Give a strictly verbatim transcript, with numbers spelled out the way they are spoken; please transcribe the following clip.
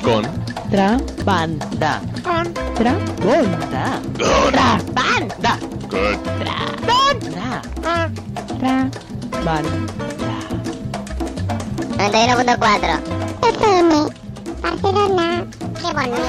Contrabanda. Contrabanda. Contrabanda. Contrabanda. Contrabanda. noventa y uno punto cuatro. F M, Barcelona. Qué bonito.